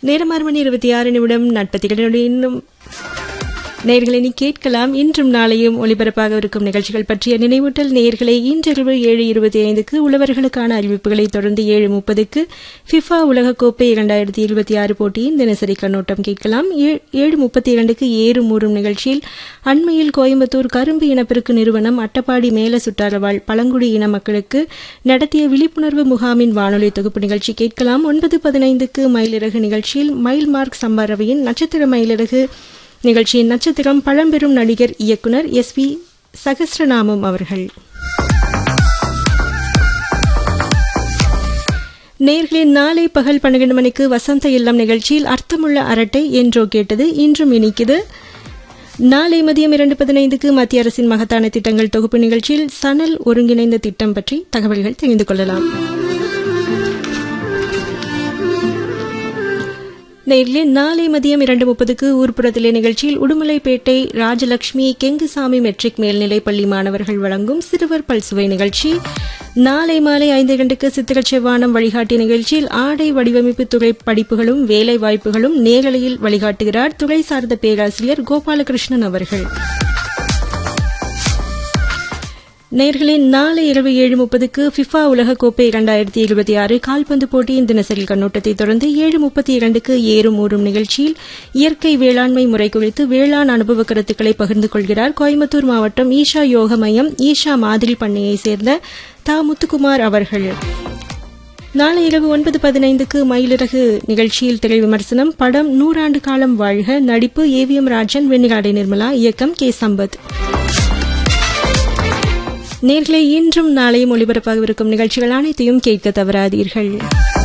நேரம் 6:26 42 நேயர்களை நீ கேட்கலாம். இன்றும் நாளையும் ஒலிபரப்பாக இருக்கும் நிகழ்ச்சிகள் பற்றிய நினைவூட்டல். நேயர்களை இன்றிரவு 7:25 உழவர்களுக்கான அறிவிப்புகளை தொடர்ந்து 7:30 ஃபிஃபா உலகக்கோப்பை 2026 போட்டியின் தினசரி கண்ணோட்டம் கேட்கலாம். 7:32 ஏறும் ஊறும் நிகழ்ச்சியில் அண்மையில் கோயம்புத்தூர் கரும்பு இனப்பெருக்கு நிறுவனம் அட்டப்பாடி மேல சுட்டாரவாள் பழங்குடி இன மக்களுக்கு நடத்திய விழிப்புணர்வு முகாமின் வானொலி தொகுப்பு நிகழ்ச்சி கேட்கலாம். 9:15 மயிலிறகு நிகழ்ச்சியில் மயில் மார்க் சம்பாரவையின் நட்சத்திர மயிலிறகு நிகழ்ச்சியின் நட்சத்திரம் பழம்பெரும் நடிகர் இயக்குனர் SV சகஸ்ரநாமம் அவர்கள். நேயர்களின் நாளை பகல் 12 மணிக்கு வசந்த இல்லம் நிகழ்ச்சியில் அர்த்தமுள்ள அரட்டை என்றோ கேட்டது இன்றும் இனிக்குது. நாளை மதியம் 2:15 மத்திய அரசின் மகத்தான திட்டங்கள் தொகுப்பு நிகழ்ச்சியில் சணல் ஒருங்கிணைந்த திட்டம் பற்றி தகவல்கள் தெரிந்து கொள்ளலாம். நேரிலே நாளை மதியம் 2:30 ஊர்ப்புறத்திலே நிகழ்ச்சியில் உடுமலைப்பேட்டை ராஜலட்சுமி கெங்குசாமி மெட்ரிக் மேல்நிலைப் பள்ளி மாணவர்கள் வழங்கும் சிறுவர் பல்சுவை நிகழ்ச்சி. நாளை மாலை 5 சித்திரச் செவ்வானம் வழிகாட்டி நிகழ்ச்சியில் ஆடை வடிவமைப்பு துறை படிப்புகளும் வேலை வாய்ப்புகளும் நேரலையில் வழிகாட்டுகிறார் துறை சார்ந்த பேராசிரியர் கோபாலகிருஷ்ணன் அவர்கள். நேயர்களின் நாளை இரவு 7:30 ஃபிஃபா உலகக்கோப்பை 2026 கால்பந்து போட்டியின் தினசரி கண்ணோட்டத்தை தொடர்ந்து 7:32 ஏறும் ஊறும் நிகழ்ச்சியில் இயற்கை வேளாண்மை முறை குறித்து வேளாண் அனுபவ கருத்துக்களை பகிர்ந்து கொள்கிறார் கோயம்புத்தூர் மாவட்டம் ஈஷா யோக மையம் ஈஷா மாதிரி பண்ணையை சேர்ந்த தா முத்துக்குமார் அவர்கள். நாளை இரவு 9:15 மயிலிறகு நிகழ்ச்சியில் திரை விமர்சனம். படம் 100 ஆண்டு காலம் வாழ்க. நடிப்பு AVM ராஜன், வெண்ணிகாடை நிர்மலா, இயக்கம் K சம்பத். நேர்களை இன்றும் நாளையும் ஒலிபரப்பாக இருக்கும் நிகழ்ச்சிகள் அனைத்தையும் கேட்க தவறாதீர்கள்.